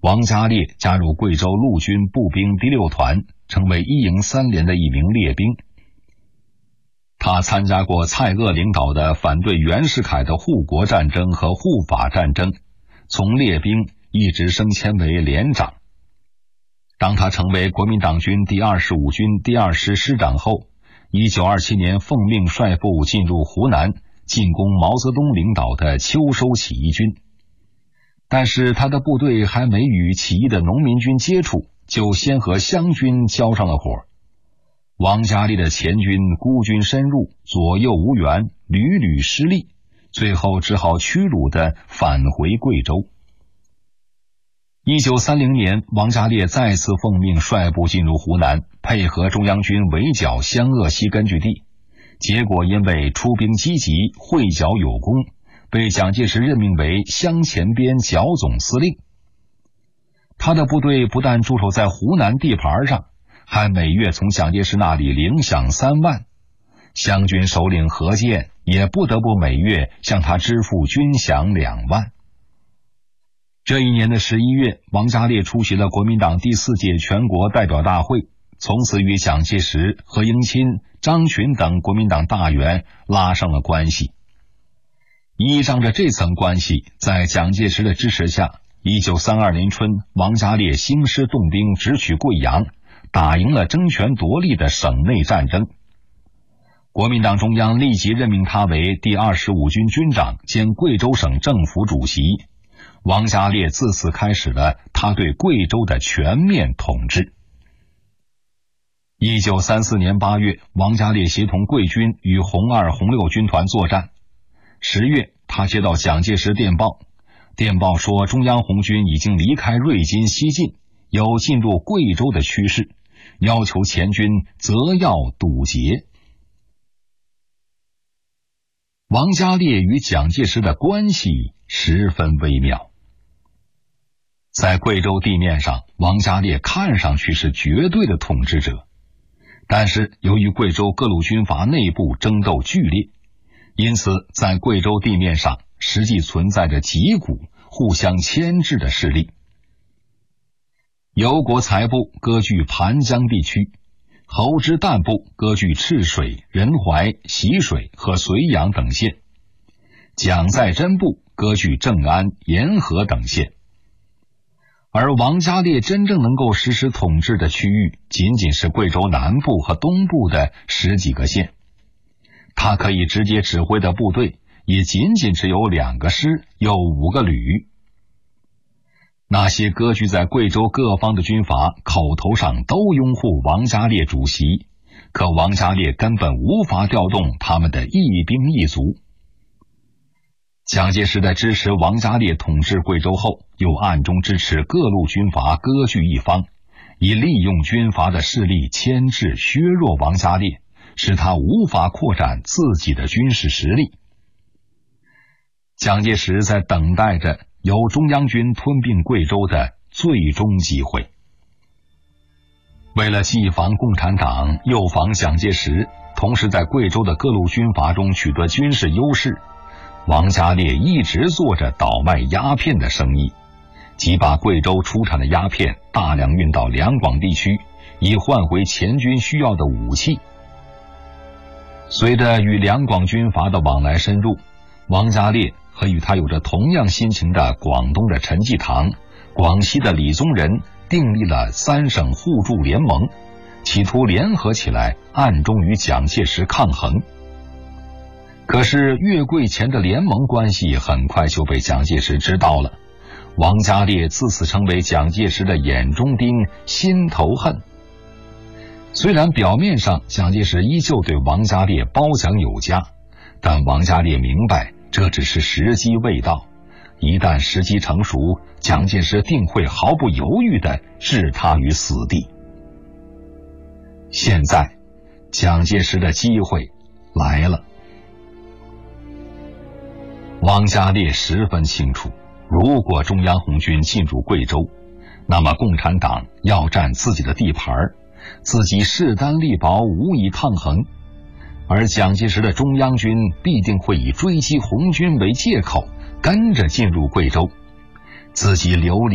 王家烈加入贵州陆军步兵第6团，成为1营3连的一名列兵。他参加过蔡锷领导的反对袁世凯的护国战争和护法战争，从列兵一直升迁为连长。当他成为国民党军第25军第2师师长后，1927年奉命率部进入湖南，进攻毛泽东领导的秋收起义军。但是他的部队还没与起义的农民军接触，就先和湘军交上了火。王家烈的前军孤军深入，左右无援，屡屡失利，最后只好屈辱地返回贵州。1930年，王家烈再次奉命率部进入湖南，配合中央军围剿湘鄂西根据地，结果因为出兵积极，会剿有功，被蒋介石任命为湘前边剿总司令。他的部队不但驻守在湖南地盘上，还每月从蒋介石那里领饷3万，湘军首领何键也不得不每月向他支付军饷2万。这一年的11月，王家烈出席了国民党第4届全国代表大会，从此与蒋介石、何应钦、张群等国民党大员拉上了关系。依仗着这层关系，在蒋介石的支持下，1932年春，王家烈兴师动兵，直取贵阳，打赢了争权夺利的省内战争。国民党中央立即任命他为第25军军长兼贵州省政府主席。王家烈自此开始了他对贵州的全面统治。1934年8月，王家烈协同贵军与红2、红6军团作战。10月，他接到蒋介石电报，电报说中央红军已经离开瑞金西进，有进入贵州的趋势，要求前军择要堵截。王家烈与蒋介石的关系十分微妙。在贵州地面上，王家烈看上去是绝对的统治者，但是由于贵州各路军阀内部争斗剧烈，因此在贵州地面上实际存在着几股互相牵制的势力。由国财部割据盘江地区，侯之旦部割据赤水、仁怀、习水和绥阳等县，蒋在珍部割据正安、沿河等县。而王家烈真正能够实施统治的区域，仅仅是贵州南部和东部的10几个县。他可以直接指挥的部队也仅仅只有2个师，有5个旅。那些割据在贵州各方的军阀口头上都拥护王家烈主席，可王家烈根本无法调动他们的一兵一卒。蒋介石在支持王家烈统治贵州后，又暗中支持各路军阀割据一方，以利用军阀的势力牵制削弱王家烈，使他无法扩展自己的军事实力。蒋介石在等待着由中央军吞并贵州的最终机会。为了既防共产党又防蒋介石，同时在贵州的各路军阀中取得军事优势，王家烈一直做着倒卖鸦片的生意，即把贵州出产的鸦片大量运到两广地区，以换回前军需要的武器。随着与两广军阀的往来深入，王家烈和与他有着同样心情的广东的陈济棠、广西的李宗仁订立了3省互助联盟，企图联合起来暗中与蒋介石抗衡。可是越贵前的联盟关系很快就被蒋介石知道了，王家烈自此成为蒋介石的眼中钉、心头恨。虽然表面上蒋介石依旧对王家烈褒奖有加，但王家烈明白这只是时机未到，一旦时机成熟，蒋介石定会毫不犹豫地置他于死地。现在蒋介石的机会来了。王家烈十分清楚，如果中央红军进入贵州，那么共产党要占自己的地盘，自己势单力薄，无以抗衡，而蒋介石的中央军必定会以追击红军为借口，跟着进入贵州，自己流离